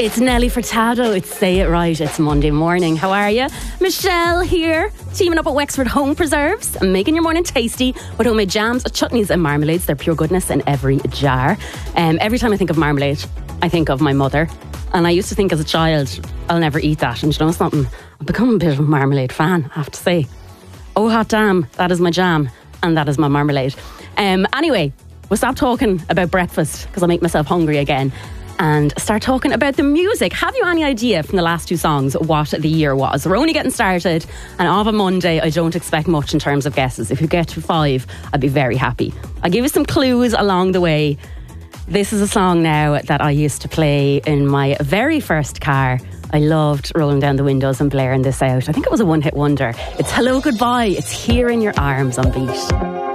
It's Nelly Furtado. It's Say It Right. It's Monday morning. How are you? Michelle here, teaming up at Wexford Home Preserves and making your morning tasty with homemade jams, chutneys and marmalades. They're pure goodness in every jar. Every time I think of marmalade, I think of my mother. And I used to think as a child, I'll never eat that. And you know something? I've become a bit of a marmalade fan, I have to say. Oh, hot damn, that is my jam and that is my marmalade. Anyway, we'll stop talking about breakfast because I'll make myself hungry again and start talking about the music. Have you any idea from the last two songs what the year was? We're only getting started, and of a Monday I don't expect much in terms of guesses. If you get to 5, I'd be very happy. I'll give you some clues along the way. This is a song now that I used to play in my very first car. I loved rolling down the windows and blaring this out. I think it was a one-hit wonder. It's Hello Goodbye. It's Here in Your Arms on Beat.